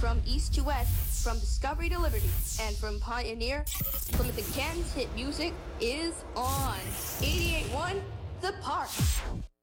From east to west, from discovery to liberty, and from pioneer, Plymouth Again's hit music is on. 88.1 The Park.